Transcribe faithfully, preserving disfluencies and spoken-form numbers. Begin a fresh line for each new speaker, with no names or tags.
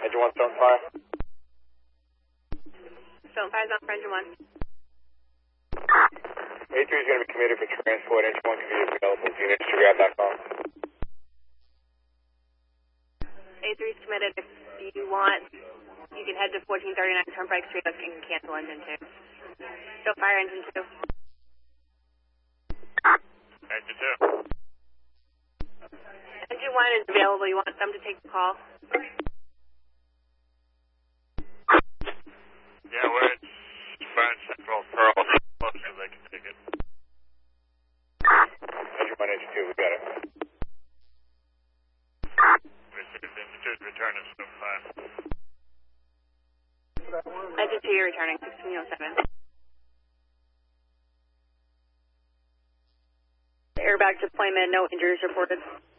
Engine one, stone fire.
Stone fire's on for engine one.
A three is going to be committed for transport. Engine one can be available. Units to grab that call.
A three is committed. If you want, you can head to fourteen thirty-nine Turnpike Street. You can cancel engine two. Stone fire engine two.
Engine two.
Engine one is available. You want them to take the call?
Yeah, we're at Burn Central Pearl. Close so they can take it.
Engine one, engine two, we got it.
Received engine two is returning stone five.
Engine two, you're returning sixteen oh seven. Airbag deployment, no injuries reported.